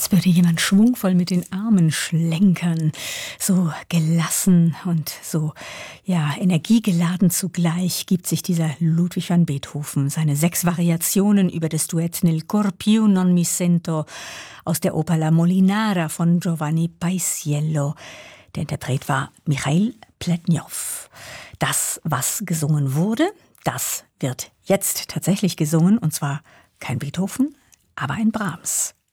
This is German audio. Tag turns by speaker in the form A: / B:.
A: Als würde jemand schwungvoll mit den Armen schlenkern, so gelassen und so, ja, energiegeladen zugleich gibt sich dieser Ludwig van Beethoven seine 6 Variationen über das Duett Nel cor più non mi sento aus der Oper La Molinara von Giovanni Paisiello. Der Interpret war Michail Pletnjow. Das, was gesungen wurde, das wird jetzt tatsächlich gesungen, und zwar kein Beethoven, aber ein Brahms.